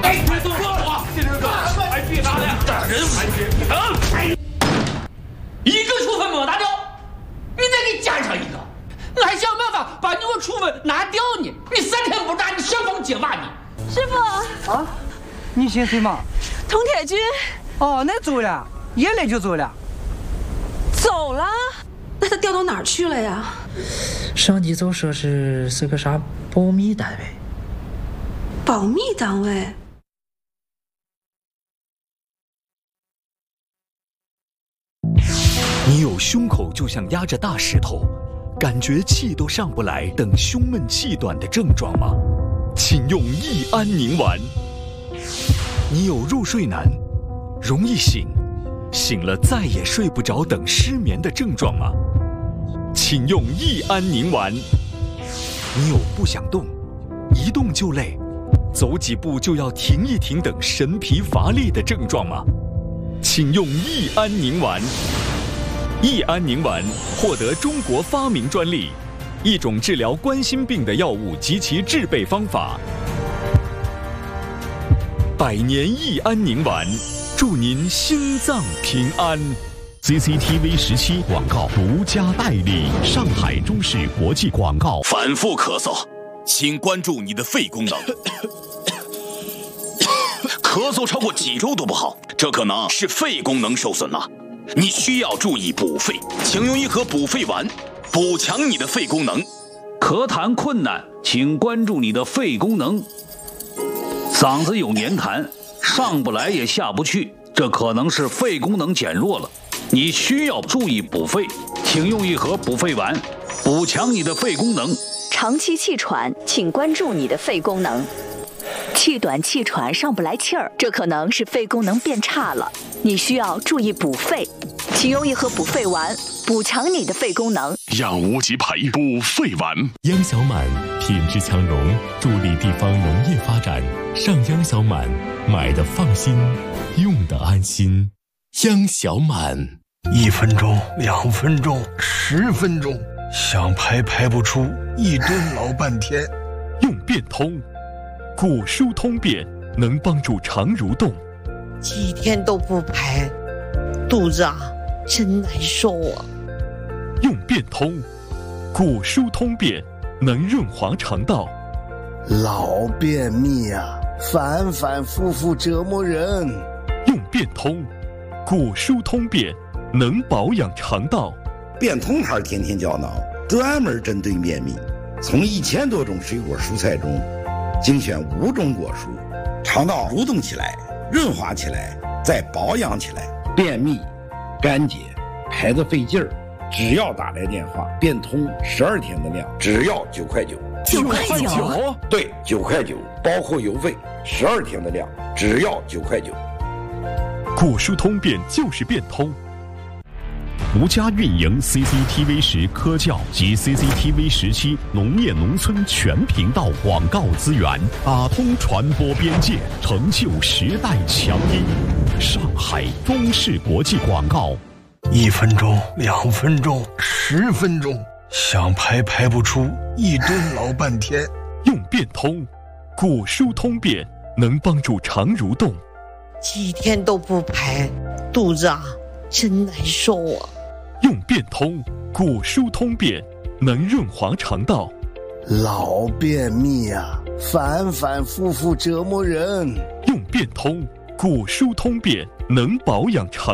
哎，别动我！这人干什么？哎，别打了！打人！哎，一个处分没拿掉，你再给加上一个，我还想办法把你我处分拿掉呢。你3天不打，你上房揭瓦你。 师傅啊，你姓谁嘛？ 童铁军。 哦，那走了，夜里就走了。 走了？那他调到哪儿去了呀？ 上级就说是个啥保密单位。 保密单位？ 你有胸口就像压着大石头，感觉气都上不来等胸闷气短的症状吗？请用益安宁丸。你有入睡难、容易醒、醒了再也睡不着等失眠的症状吗？请用益安宁丸。你有不想动、一动就累、走几步就要停一停等神疲乏力的症状吗？请用益安宁丸。益安宁丸获得中国发明专利，一种治疗冠心病的药物及其制备方法。100年益安宁丸，祝您心脏平安。 CCTV 17广告独家代理，上海中视国际广告。 反复咳嗽，请关注你的肺功能。咳嗽超过几周都不好，这可能是肺功能受损了。你需要注意补肺，请用一盒补肺丸，补强你的肺功能。 咳痰困难，请关注你的肺功能。嗓子有黏痰，上不来也下不去，这可能是肺功能减弱了。你需要注意补肺，请用一盒补肺丸，补强你的肺功能。 长期气喘，请关注你的肺功能。气短气喘上不来气儿，这可能是肺功能变差了，你需要注意补肺，请用一盒补肺丸，补强你的肺功能。 养无极培补肺丸， 央小满品质强融，助力地方农业发展。上央小满，买的放心，用的安心。央小满 ，1分钟、2分钟、10分钟，想排不出，一顿老半天。 用变通。骨疏通便能帮助肠蠕动， 几天都不排，肚子真难受啊！ 用变通，骨疏通便能润滑肠道。 老便秘反反复复折磨人。 用变通，骨疏通便能保养肠道。 变通牌天天胶囊，专门针对便秘，从1000多种水果蔬菜中精选5种果蔬，肠道蠕动起来，润滑起来，再保养起来。便秘、干结、排得费劲儿，只要打来电话，变通12天的量，只要9块9。 9块9？ 对，9块9，包括邮费，12天的量，只要9块9。 骨疏通便就是变通。 独家运营 CCTV 10科教及 CCTV 17农业农村全频道广告资源，打通传播边界，成就时代强音。上海中视国际广告。 1分钟、2分钟、10分钟，想排不出，一顿老半天。 用变通，骨疏通便能帮助肠蠕动。 几天都不排，肚子真难受啊！ 用变通，骨疏通便能润滑肠道。 老便秘反反复复折磨人。 用变通，骨疏通便能保养肠